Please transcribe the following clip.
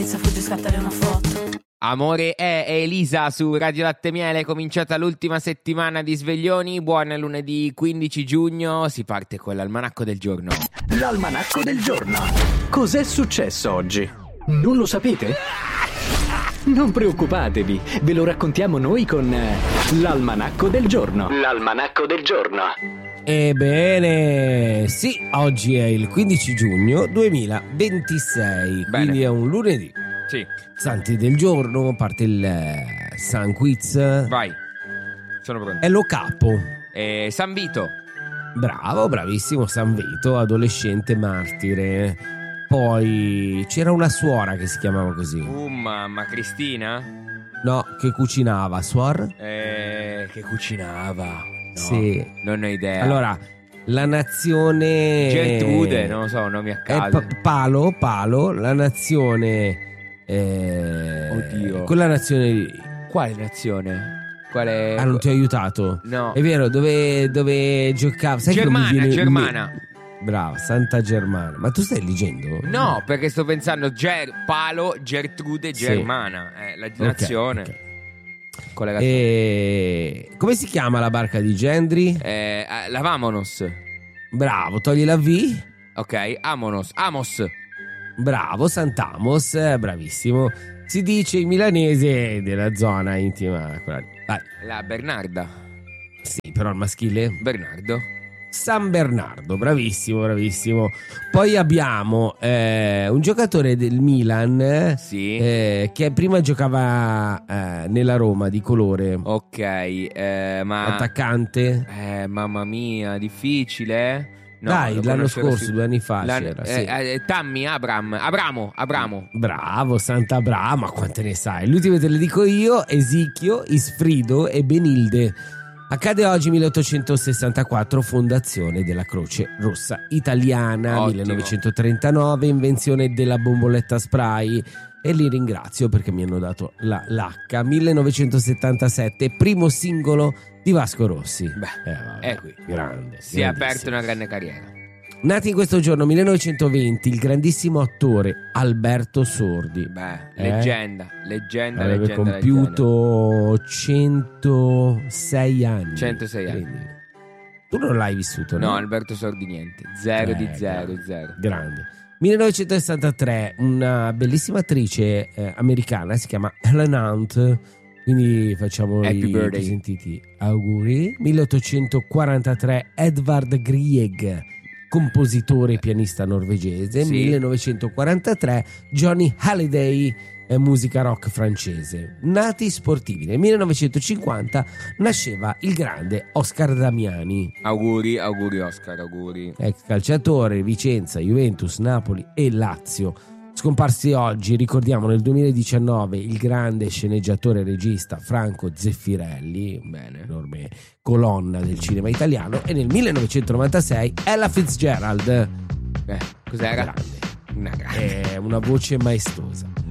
Elisa fugge scattare una foto. Amore è Elisa su Radio Latte Miele, è cominciata l'ultima settimana di Sveglioni, buon lunedì 15 giugno, si parte con l'almanacco del giorno. L'almanacco del giorno. Cos'è successo oggi? Non lo sapete? Non preoccupatevi, ve lo raccontiamo noi con l'almanacco del giorno. L'almanacco del giorno. Ebbene, sì, oggi è il 15 giugno 2026, Bene. quindi è un lunedì. Sì, Santi del giorno, parte il San Quiz. vai, sono pronto. È lo capo. San Vito. Bravo, bravissimo San Vito, adolescente martire. Poi c'era una suora che si chiamava così. Mamma, Cristina? No, che cucinava, suor? Che cucinava. No, Sì. non ho idea. Allora, la nazione... Gertrude, non lo so, nomi a È caso. Palo, la nazione... Oddio. Quella nazione... Quale nazione? Quale... Ah, non ti ho aiutato? No. È vero, dove giocava? Sai che non mi viene- Germana. Brava, Santa Germana. Ma tu stai leggendo? No, perché sto pensando Palo, Gertrude, Sì. Germana. La Ok, nazione. ok. Collegato. Come si chiama la barca di Gendry? La Vamonos. Bravo, togli la V. Ok, Amos. Bravo, Sant'Amos, bravissimo. Si dice in milanese della zona intima. Quella lì. Vai. La Bernarda. Sì, però il maschile. Bernardo. San Bernardo, bravissimo. Poi abbiamo un giocatore del Milan Sì. che prima giocava nella Roma di colore. Ok, ma... Attaccante. Mamma mia, difficile. No, Dai, lo l'anno conoscerò scorso, 2 anni fa c'era, sì. Tammy, Abramo. Bravo, Sant'Abramo, ma quante ne sai? Le ultime te le dico io: Esichio, Isfrido e Benilde. Accade oggi 1864, fondazione della Croce Rossa Italiana. Ottimo. 1939, invenzione della bomboletta spray. E li ringrazio perché mi hanno dato l'H. 1977, primo singolo di Vasco Rossi. Vabbè, qui. Grande. Si è aperta grandissimo. una grande carriera. Nati in questo giorno, 1920, il grandissimo attore Alberto Sordi. Leggenda. Avrebbe compiuto 106 anni. 106 anni. Quindi, tu non l'hai vissuto, no? No, Alberto Sordi niente. Zero di zero. Grande. 1963, una bellissima attrice americana, si chiama Helen Hunt. Quindi facciamo Happy i birthday. più sentiti auguri. 1843, Edvard Grieg, compositore e pianista norvegese. Sì. 1943, Johnny Hallyday, musica rock francese. Nati sportivi. Nel 1950 nasceva il grande Oscar Damiani, Auguri Oscar, auguri. ex calciatore, Vicenza, Juventus, Napoli e Lazio. Scomparsi oggi, ricordiamo nel 2019, il grande sceneggiatore e regista Franco Zeffirelli, enorme colonna del cinema italiano, e nel 1996 Ella Fitzgerald. Cos'era? Grande. Una grande. È una voce maestosa.